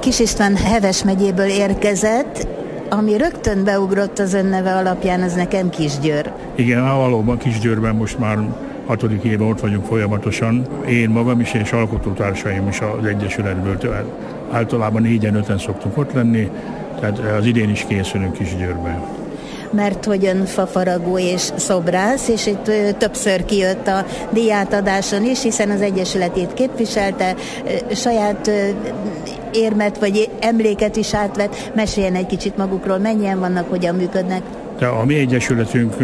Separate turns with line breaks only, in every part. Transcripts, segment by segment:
Kis István Heves megyéből érkezett, ami rögtön beugrott az ön neve alapján, az nekem Kisgyőr.
Igen, valóban Kisgyőrben most már 6. éve ott vagyunk folyamatosan. Én magam is és alkotótársaim is az Egyesületből. Általában 4-5-en szoktunk ott lenni, tehát az idén is készülünk Kisgyőrben.
Mert hogy ön fafaragó és szobrász, és itt többször kijött a díjátadáson is, hiszen az Egyesületét képviselte, saját érmet vagy emléket is átvett. Meséljen egy kicsit magukról, mennyien vannak, hogyan működnek?
De a mi Egyesületünk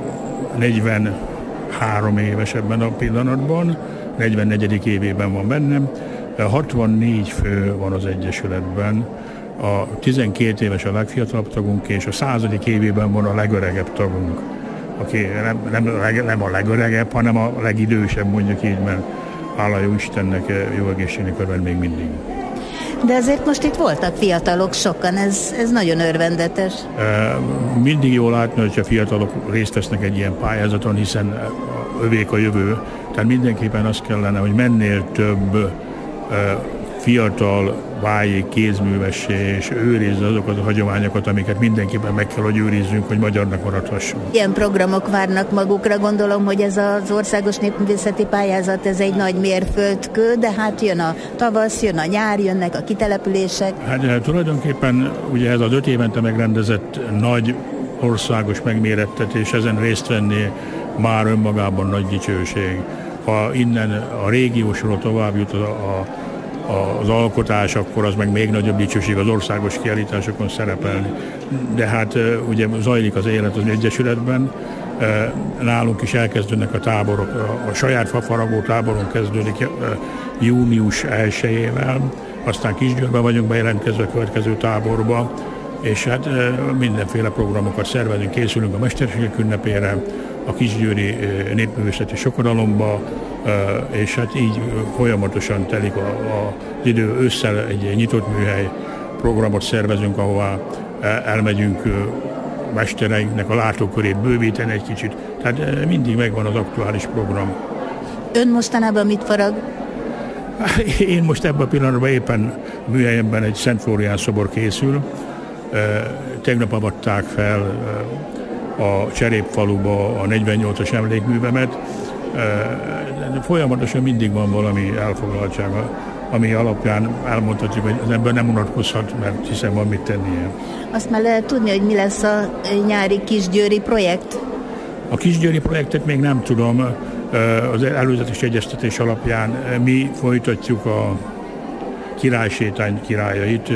43 éves ebben a pillanatban, 44. évében van bennem, 64 fő van az Egyesületben, a 12 éves a legfiatalabb tagunk, és a 100. évében van a legöregebb tagunk, aki nem a legöregebb, hanem a legidősebb, mondjuk így, mert hála jó Istennek jó egészségnek örvend még mindig.
De azért most itt voltak fiatalok sokan, ez nagyon örvendetes.
Mindig jól látni, hogyha fiatalok részt vesznek egy ilyen pályázaton, hiszen övék a jövő. Tehát mindenképpen az kellene, hogy mennél több fiatal váljék kézművessé, és őrizze azokat a hagyományokat, amiket mindenképpen meg kell, hogy őrizzünk, hogy magyarnak maradhassunk.
Ilyen programok várnak magukra, gondolom, hogy ez az országos népművészeti pályázat, ez egy nagy mérföldkő, de hát jön a tavasz, jön a nyár, jönnek a kitelepülések.
Hát tulajdonképpen ugye ez az 5 évente megrendezett nagy országos megmérettetés, ezen részt venni már önmagában nagy dicsőség. Ha innen a régiósról tovább jut az alkotás, akkor az meg még nagyobb dicsőség az országos kiállításokon szerepelni. De hát ugye zajlik az élet az Egyesületben, nálunk is elkezdődnek a táborok, a saját fafaragó táboron kezdődik június 1-ével, aztán Kisgyőrben vagyunk bejelentkezve a következő táborba, és hát mindenféle programokat szervezünk, készülünk a Mesterségek ünnepére, a Kisgyőri népművészeti sokodalomba, és hát így folyamatosan telik az idő. Ősszel egy nyitott műhely programot szervezünk, ahová elmegyünk mestereinknek a látókörét bővíteni egy kicsit. Tehát mindig megvan az aktuális program.
Ön mostanában mit farag?
Én most ebben a pillanatban éppen műhelyemben egy Szent Flórián szobor készül. Tegnap avatták fel a Cserépfaluba a 48-as emlékművemet. Folyamatosan mindig van valami elfoglaltsága, ami alapján elmondhatjuk, hogy az ember nem unatkozhat, mert hiszen van mit tennie.
Azt már lehet tudni, hogy mi lesz a nyári kisgyőri projekt?
A kisgyőri projektet még nem tudom. Az előzetes egyeztetés alapján mi folytatjuk a királysétány királyait.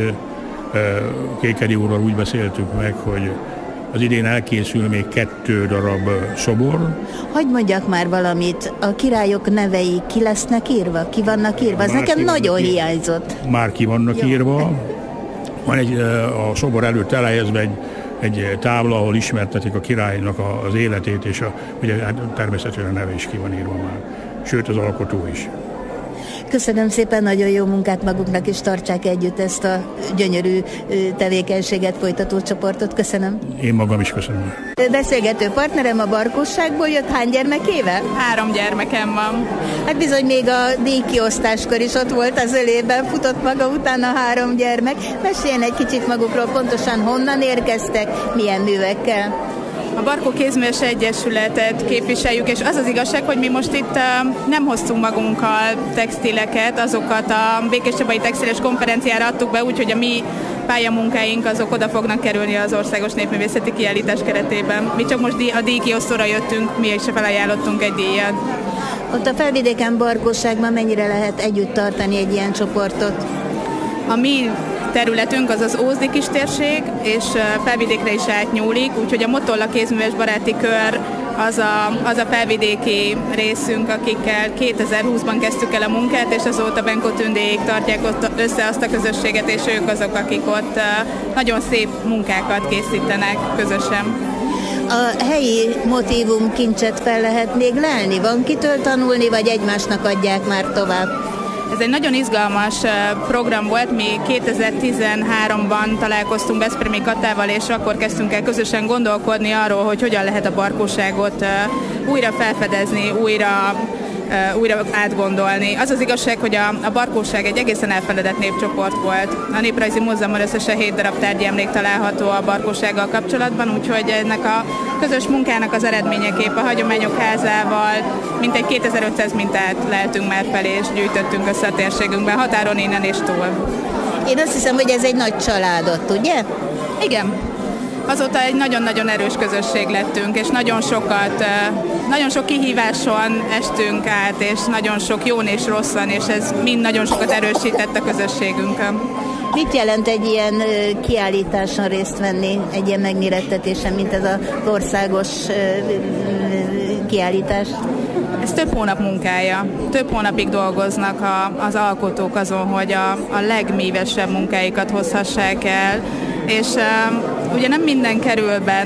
Kékeri úrral úgy beszéltük meg, hogy az idén elkészül még 2 darab szobor. Hogy
mondjak már valamit, a királyok nevei ki lesznek írva? Ki vannak írva? Ez nekem nagyon hiányzott.
Már ki vannak írva. Van a szobor előtt elhelyezve egy tábla, ahol ismertetik a királynak az életét, és ugye természetesen a neve is ki van írva már. Sőt, az alkotó is.
Köszönöm szépen, nagyon jó munkát maguknak, és tartsák együtt ezt a gyönyörű tevékenységet folytató csoportot. Köszönöm.
Én magam is köszönöm.
Beszélgető partnerem a Barkosságból jött. Hány gyermekével?
3 gyermekem van.
Hát bizony még a díjkiosztáskor is ott volt az ölében, futott maga utána 3 gyermek. Meséljen egy kicsit magukról, pontosan honnan érkeztek, milyen művekkel?
A Barkó Kézműves Egyesületet képviseljük, és az az igazság, hogy mi most itt nem hoztunk magunkkal textileket, azokat a Békéscsabai Textiles Konferenciára adtuk be, úgyhogy a mi pályamunkáink azok oda fognak kerülni az Országos Népművészeti Kiállítás keretében. Mi csak most a díjkiosztóra jöttünk, mi is felajánlottunk egy díjat.
Ott a Felvidéken, Barkosságban mennyire lehet együtt tartani egy ilyen csoportot?
A mi területünk az az Ózdi kistérség, és Felvidékre is átnyúlik, úgyhogy a Motolla Kézműves Baráti Kör az a felvidéki részünk, akikkel 2020-ban kezdtük el a munkát, és azóta Benkó Tündéig tartják ott össze azt a közösséget, és ők azok, akik ott nagyon szép munkákat készítenek közösen.
A helyi motívum kincset fel lehet még lelni? Van kitől tanulni, vagy egymásnak adják már tovább?
Ez egy nagyon izgalmas program volt, mi 2013-ban találkoztunk Veszprémi Katával, és akkor kezdtünk el közösen gondolkodni arról, hogy hogyan lehet a barkóságot újra felfedezni, újra újra átgondolni. Az az igazság, hogy a barkóság egy egészen elfeledett népcsoport volt. A Néprajzi Múzeumban összesen 7 darab tárgyi emlék található a barkósággal kapcsolatban, úgyhogy ennek a közös munkának az eredményeképp a Hagyományok Házával mintegy 2500 mintát leltünk már felé, és gyűjtöttünk össze a térségünkben, határon innen és túl.
Én azt hiszem, hogy ez egy nagy családot, ugye?
Igen. Azóta egy nagyon-nagyon erős közösség lettünk, és nagyon sok kihíváson estünk át, és nagyon sok jón és rosszan, és ez mind nagyon sokat erősített a közösségünkön.
Mit jelent egy ilyen kiállításon részt venni, egy ilyen megmérettetésen, mint ez az országos kiállítás?
Ez több hónap munkája. Több hónapig dolgoznak az alkotók azon, hogy a legmívesebb munkáikat hozhassák el, és ugye nem minden kerül be,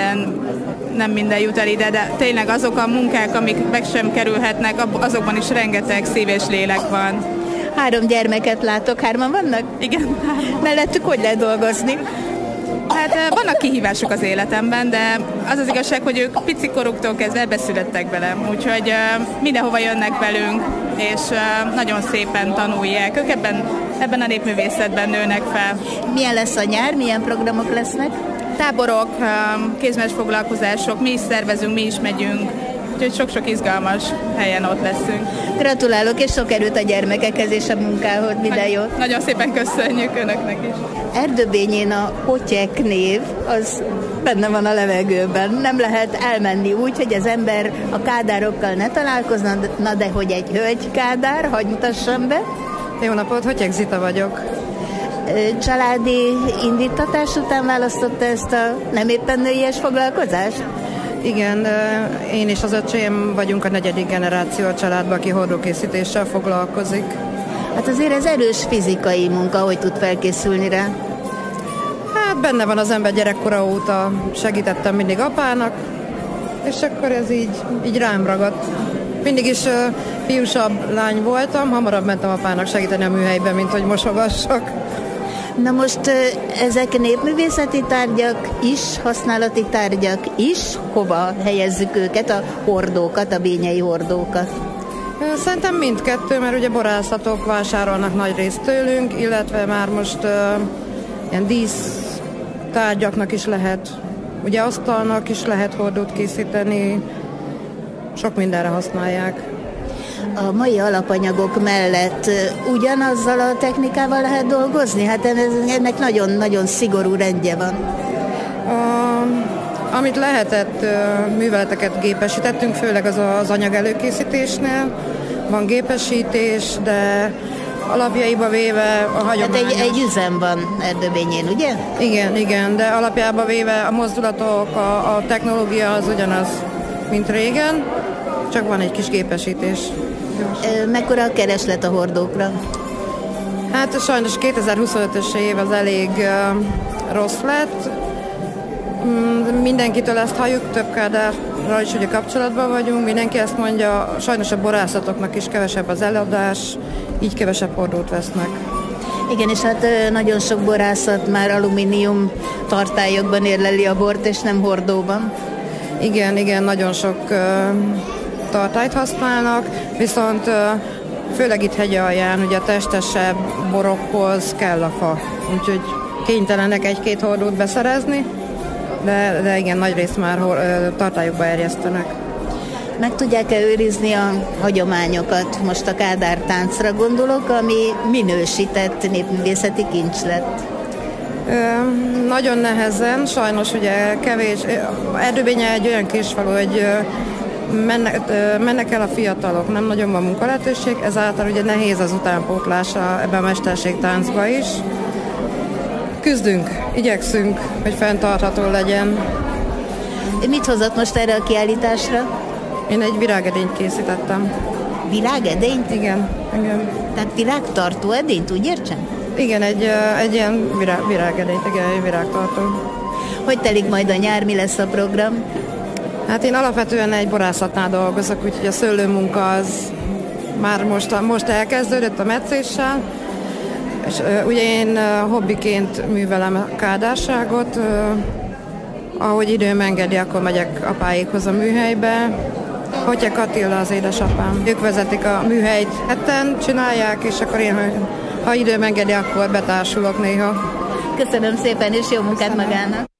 nem minden jut el ide, de tényleg azok a munkák, amik meg sem kerülhetnek, azokban is rengeteg szív és lélek van.
3 gyermeket látok, 3-an vannak?
Igen.
Mellettük hogy lehet dolgozni?
Hát vannak kihívások az életemben, de az az igazság, hogy ők picikoruktól kezdve beszülettek vele, úgyhogy mindenhova jönnek velünk, és nagyon szépen tanulják. Ők ebben a népművészetben nőnek fel.
Milyen lesz a nyár? Milyen programok lesznek?
Táborok, kézműves foglalkozások, mi is szervezünk, mi is megyünk, úgyhogy sok-sok izgalmas helyen ott leszünk.
Gratulálok, és sok erőt a gyermekekhez és a munkához, minden jót!
Nagyon szépen köszönjük Önöknek is!
Erdőbényén a Potyek név, az benne van a levegőben. Nem lehet elmenni úgy, hogy az ember a kádárokkal ne találkozna, na de hogy egy hölgy kádár, hadd mutassam be.
Jó napot, Hotyek Zita vagyok.
Családi indítatás után választotta ezt a nem éppen nőies foglalkozást?
Igen, én és az öcsém vagyunk a 4. generáció a családban, aki hordókészítéssel foglalkozik.
Hát azért ez erős fizikai munka, hogy tud felkészülni rá.
Hát benne van az ember gyerekkora óta, segítettem mindig apának, és akkor ez így rám ragadt. Mindig is fiúsabb lány voltam, hamarabb mentem apának segíteni a műhelyben, mint hogy mosogassak.
Na most ezek népművészeti tárgyak is, használati tárgyak is, hova helyezzük őket, a hordókat, a bényei hordókat?
Szerintem mindkettő, mert ugye borászatok vásárolnak nagy részt tőlünk, illetve már most ilyen dísztárgyaknak is lehet, ugye asztalnak is lehet hordót készíteni, sok mindenre használják.
A mai alapanyagok mellett ugyanazzal a technikával lehet dolgozni? Hát ennek nagyon-nagyon szigorú rendje van.
Amit lehetett, műveleteket gépesítettünk, főleg az anyag előkészítésnél. Van gépesítés, de alapjaiba véve a hagyományos...
Hát egy üzem van Erdőbényén, ugye?
Igen, de alapjába véve a mozdulatok, a technológia az ugyanaz, mint régen, csak van egy kis gépesítés.
Mekkora a kereslet a hordókra?
Hát sajnos 2025-ös év az elég rossz lett. Mindenkitől ezt halljuk, több kádárral is ugye kapcsolatban vagyunk. Mindenki ezt mondja, sajnos a borászatoknak is kevesebb az eladás, így kevesebb hordót vesznek.
Igen, és hát nagyon sok borászat már alumínium tartályokban érleli a bort, és nem hordóban.
Igen, nagyon sok tartályt használnak, viszont főleg itt hegyalján, ugye a testesebb borokhoz kell a fa, úgyhogy kénytelenek 1-2 hordót beszerezni, de igen, nagy részt már tartályokba erjesztenek.
Meg tudják-e őrizni a hagyományokat? Most a Kádár táncra gondolok, ami minősített népművészeti kincs lett.
Nagyon nehezen, sajnos ugye kevés. Erdőbénye egy olyan kisfalu, hogy mennek el a fiatalok, nem nagyon van munkalehetőség, ezáltal ugye nehéz az utánpótlása ebben a mesterségtáncban is. Küzdünk, igyekszünk, hogy fenntartható legyen.
Mit hozott most erre a kiállításra?
Én egy virágedényt készítettem.
Virágedényt?
Igen.
Tehát virágtartó edényt, úgy értsem?
Igen, egy ilyen virágedényt, igen, egy virágtartó.
Hogy telik majd a nyár, mi lesz a program?
Hát én alapvetően egy borászatnál dolgozok, úgyhogy a szőlőmunka az már most elkezdődött a metszéssel, és ugye én hobbiként művelem a kádárságot, ahogy időm engedi, akkor megyek apáékhoz a műhelybe, Hotyek Attila az édesapám. Ők vezetik a műhelyt. Hetten csinálják, és akkor én, ha időm engedi, akkor betársulok néha.
Köszönöm szépen, és jó munkát magának!